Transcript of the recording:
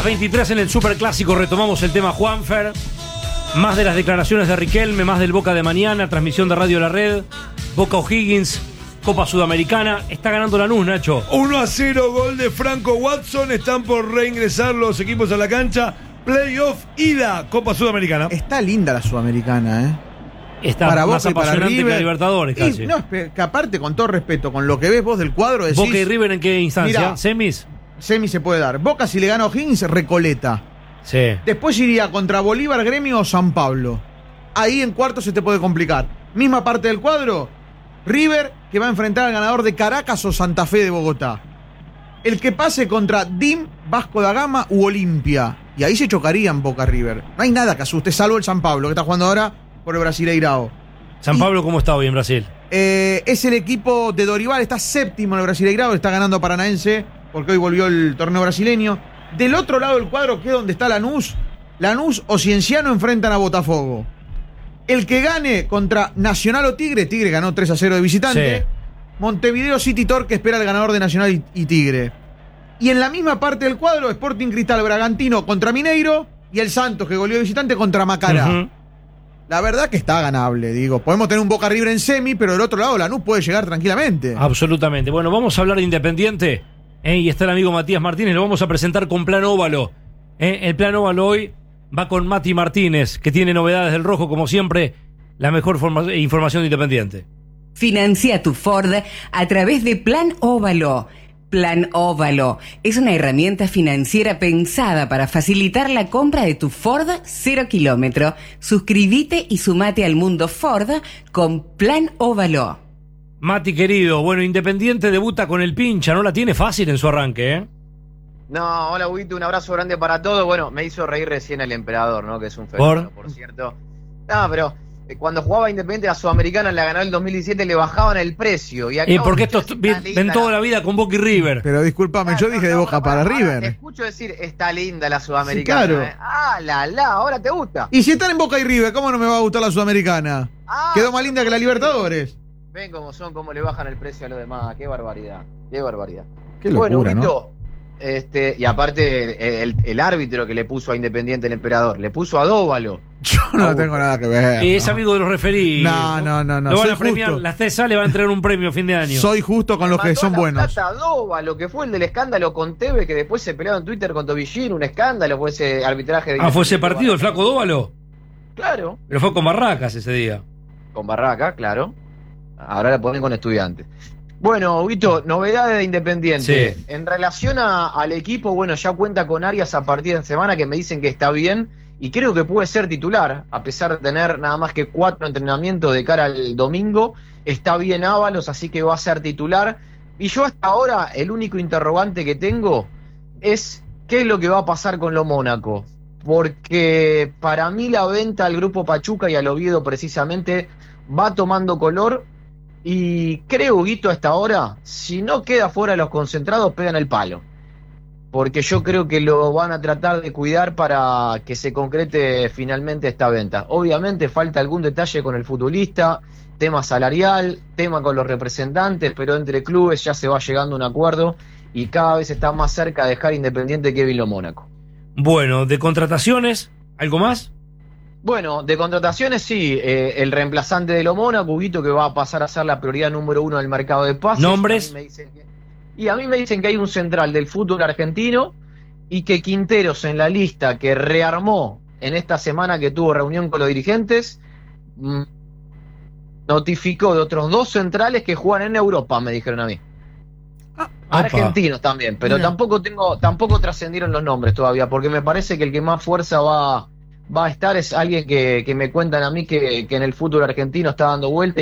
23 en el Superclásico retomamos el tema Juanfer. Más de las declaraciones de Riquelme, más del Boca de mañana, transmisión de Radio La Red, Boca O'Higgins, Copa Sudamericana. Está ganando Lanús, Nacho. 1-0, gol de Franco Watson. Están por reingresar los equipos a la cancha. Playoff, ida, Copa Sudamericana. Está linda la Sudamericana, ¿eh? Está para más Boca y para apasionante que River. la Libertadores, casi. Y, no, que aparte, con todo respeto, con lo que ves vos del cuadro, decís... ¿Boca y River en qué instancia? Mirá, ¿Semis? Semi se puede dar. Boca, si le gana a O'Higgins, Recoleta. Sí. Después iría contra Bolívar, Gremio o San Pablo. Ahí en cuarto se te puede complicar. Misma parte del cuadro, River, que va a enfrentar al ganador de Caracas o Santa Fe de Bogotá. El que pase contra DIM, Vasco da Gama u Olimpia. Y ahí se chocarían Boca River. No hay nada que asuste, salvo el San Pablo, que está jugando ahora por el Brasileirao. ¿San Pablo cómo está hoy en Brasil? Es el equipo de Dorival, está séptimo en el Brasileirao, está ganando Paranaense, porque hoy volvió el torneo brasileño. Del otro lado del cuadro, que es donde está Lanús o Cienciano enfrentan a Botafogo. El que gane contra Nacional o Tigre ganó 3-0 de visitante. Sí. Montevideo City Torque espera al ganador de Nacional y Tigre. Y en la misma parte del cuadro, Sporting Cristal Bragantino contra Mineiro y el Santos, que goleó de visitante, contra Macará. Uh-huh. La verdad que está ganable, digo. Podemos tener un Boca River en semi, pero del otro lado Lanús puede llegar tranquilamente. Absolutamente. Bueno, vamos a hablar de Independiente. Y está el amigo Matías Martínez, lo vamos a presentar con Plan Óvalo. El Plan Óvalo hoy va con Mati Martínez, que tiene novedades del rojo, como siempre, la mejor información de Independiente. Financia tu Ford a través de Plan Óvalo. Plan Óvalo es una herramienta financiera pensada para facilitar la compra de tu Ford 0 kilómetro. Suscríbete y sumate al mundo Ford con Plan Óvalo. Mati, querido, bueno, Independiente debuta con el Pincha, no la tiene fácil en su arranque, ¿eh? No, hola, Huguito, un abrazo grande para todos. Bueno, me hizo reír recién el Emperador, ¿no? Que es un fenómeno, por cierto. No, pero cuando jugaba Independiente, la Sudamericana la ganó el 2017, le bajaban el precio. Y porque estos ven toda la vida con Boca y River. Pero discúlpame, yo dije de Boca para River. Te escucho decir, está linda la Sudamericana. Sí, claro. Ahora te gusta. Y si están en Boca y River, ¿cómo no me va a gustar la Sudamericana? Quedó más linda que la Libertadores. Ven cómo son, cómo le bajan el precio a los demás. Qué barbaridad, qué barbaridad. Qué locura, bueno, ¿no? Y aparte el árbitro que le puso a Independiente el Emperador, le puso a Dóvalo. Yo no tengo nada que ver. Es amigo de los referidos. No. Lo van a premiar, justo. la CESA le va a entregar un premio a fin de año. Soy justo con los que son buenos. Dóvalo, que fue el del escándalo con Tevez, que después se peleó en Twitter con Tobillín, un escándalo, fue ese arbitraje de... ¿Fue ese partido, el flaco Dóvalo? Claro. Pero fue con Barracas ese día. Con Barraca, claro. Ahora la ponen con Estudiantes. Bueno, Huguito, novedades de Independiente. Sí. En relación al equipo, bueno, ya cuenta con Arias a partir de semana, que me dicen que está bien, y creo que puede ser titular, a pesar de tener nada más que 4 entrenamientos de cara al domingo. Está bien Ábalos, así que va a ser titular. Y yo hasta ahora, el único interrogante que tengo es qué es lo que va a pasar con lo Mónaco. Porque para mí la venta al Grupo Pachuca y al Oviedo precisamente va tomando color. Y creo, Huguito, hasta ahora, si no queda fuera de los concentrados, pegan el palo. Porque yo creo que lo van a tratar de cuidar para que se concrete finalmente esta venta. Obviamente falta algún detalle con el futbolista, tema salarial, tema con los representantes, pero entre clubes ya se va llegando a un acuerdo y cada vez está más cerca de dejar Independiente Kevin Lo Mónaco. Bueno, de contrataciones, ¿algo más? Bueno, de contrataciones sí, el reemplazante de Lo Mónaco, Huguito, que va a pasar a ser la prioridad número 1 del mercado de pases. ¿Nombres? A mí me dicen que hay un central del fútbol argentino y que Quinteros en la lista que rearmó en esta semana que tuvo reunión con los dirigentes, notificó de otros 2 centrales que juegan en Europa, me dijeron a mí. Argentinos también, pero tampoco trascendieron los nombres todavía, porque me parece que el que más fuerza va a estar es alguien que me cuentan a mí que en el fútbol argentino está dando vuelta